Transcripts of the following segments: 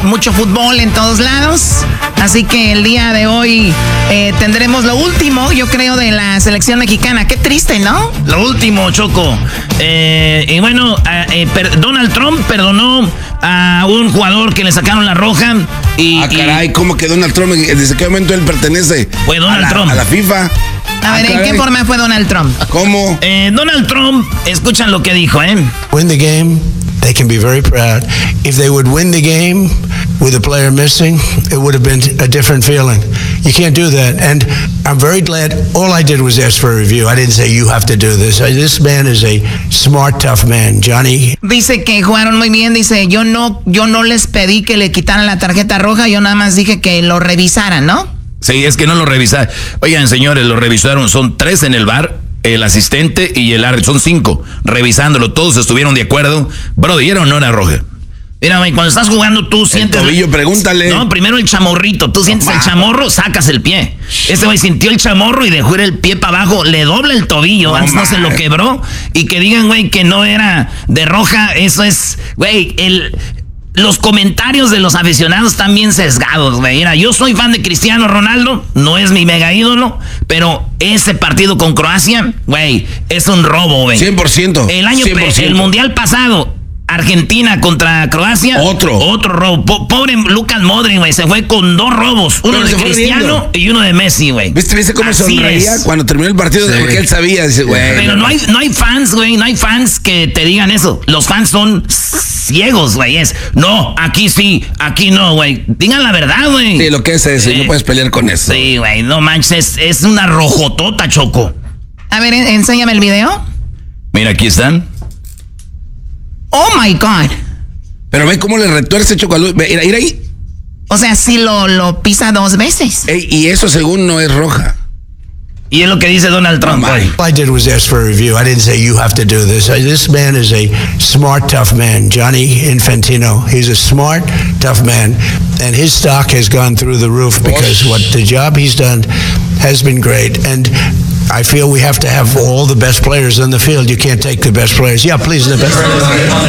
mucho fútbol en todos lados. Así que el día de hoy tendremos lo último, yo creo, de la selección mexicana. Qué triste, ¿no? Lo último, Choco. Y bueno, Donald Trump perdonó a un jugador que le sacaron la roja. Caray, ¿cómo que Donald Trump? ¿Desde qué momento él pertenece? Fue Donald Trump. A la FIFA. A ver, ¿en qué forma fue Donald Trump? ¿Cómo? Donald Trump, escuchan lo que dijo, Win the game, they can be very proud. If they would win the game with a player missing, it would have been a different feeling. You can't do that. And I'm very glad all I did was ask for a review. I didn't say you have to do this. This man is a smart, tough man, Johnny. Dice que jugaron muy bien. Dice, yo no les pedí que le quitaran la tarjeta roja. Yo nada más dije que lo revisaran, ¿no? Sí, es que no lo revisaron. Oigan, señores, lo revisaron. Son 3 en el bar, el asistente y el árbitro. Son 5 revisándolo. Todos estuvieron de acuerdo. Bro, ¿dieron o no era roja? Mira, güey, cuando estás jugando tú sientes... El tobillo, pregúntale. No, primero el chamorrito. Tú sientes el chamorro, sacas el pie. Este güey sintió el chamorro y dejó ir el pie para abajo. Le dobla el tobillo. Antes no se lo quebró. Y que digan, güey, que no era de roja. Eso es, güey, los comentarios de los aficionados están bien sesgados, güey. Mira, yo soy fan de Cristiano Ronaldo, no es mi mega ídolo, pero ese partido con Croacia, güey, es un robo, güey. 100%. El mundial pasado, Argentina contra Croacia. Otro robo. Pobre Lucas Modric, güey, se fue con 2 robos. Uno de Cristiano y uno de Messi, güey. ¿Viste cómo sonreía cuando terminó el partido? Sí. Porque él sabía, dice, güey. Pero no hay fans, güey, no hay fans que te digan eso. Los fans son ciegos, güey. No, aquí sí, aquí no, güey. Digan la verdad, güey. Sí, lo que es eso, no puedes pelear con eso. Sí, güey, no manches, es una rojotota, Choco. A ver, enséñame el video. Mira, aquí están. Oh my God. Pero ve cómo le retuerce Chocolate. Mira ahí. O sea, sí lo pisa 2 veces. Y eso según no es roja. Y es lo que dice Donald Trump. All I did was ask for a review. I didn't say you have to do this. This man is a smart, tough man, Johnny Infantino. He's a smart, tough man, and his stock has gone through the roof because what the job he's done has been great. And I feel we have to have all the best players on the field. You can't take the best players. Yeah, please, the best players.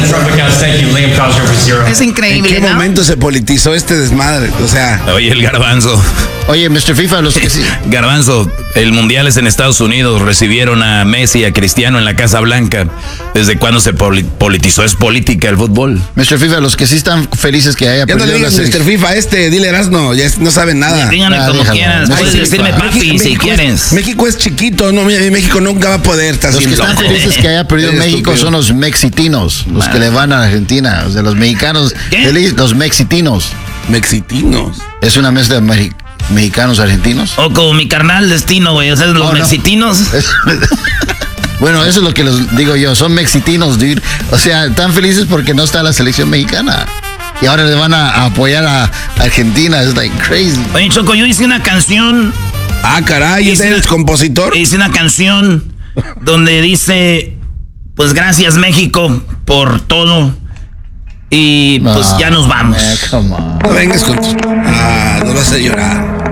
Es increíble, ¿En qué momento se politizó este desmadre? O sea... Oye, el Garbanzo. Oye, Mr. FIFA, los que sí. Garbanzo, el Mundial es en Estados Unidos. Recibieron a Messi y a Cristiano en la Casa Blanca. ¿Desde cuándo se politizó? Es política el fútbol. Mr. FIFA, los que sí están felices que haya perdido la selección. Mr. FIFA, dile Erasmo, ya no saben nada. Díganle como quieran. Puedes decirme papi si quieres. México es chiquito, no, México nunca va a poder estar Los que están felices que haya perdido México son los mexitinos, los que le van a Argentina. O sea, los mexicanos, los mexitinos. Mexitinos. Es una mezcla de mexicanos argentinos. O como mi carnal Destino, güey. O sea, los mexitinos. Bueno, eso es lo que les digo yo. Son mexitinos, dude. O sea, están felices porque no está la selección mexicana. Y ahora le van a apoyar a Argentina. Es like crazy. Oye, Choco, yo hice una canción. Ah, caray, ¿eres compositor? Hice una canción donde dice, pues gracias México por todo. Y pues ya nos vamos. Come on. No vengas con tus... nos vas a llorar.